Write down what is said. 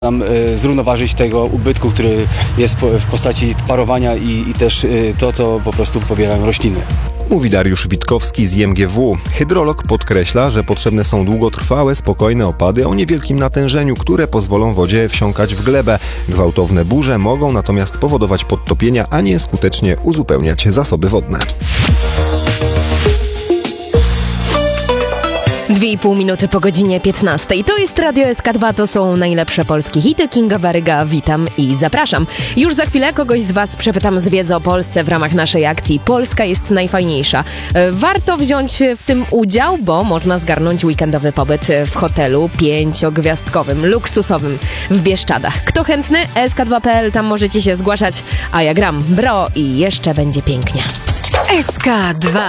nam zrównoważyć tego ubytku, który jest w postaci parowania i też to, co po prostu pobierają rośliny. Mówi Dariusz Witkowski z IMGW. Hydrolog podkreśla, że potrzebne są długotrwałe, spokojne opady o niewielkim natężeniu, które pozwolą wodzie wsiąkać w glebę. Gwałtowne burze mogą natomiast powodować podtopienia, a nie skutecznie uzupełniać zasoby wodne. 2,5 minuty po godzinie 15. To jest Radio SK2, to są najlepsze polskie hity. Kinga Baryga, witam i zapraszam. Już za chwilę kogoś z Was przepytam z wiedzy o Polsce w ramach naszej akcji Polska jest najfajniejsza. Warto wziąć w tym udział, bo można zgarnąć weekendowy pobyt w hotelu 5-gwiazdkowym, luksusowym w Bieszczadach. Kto chętny? sk2.pl, tam możecie się zgłaszać, a ja gram Bro i jeszcze będzie pięknie. SK2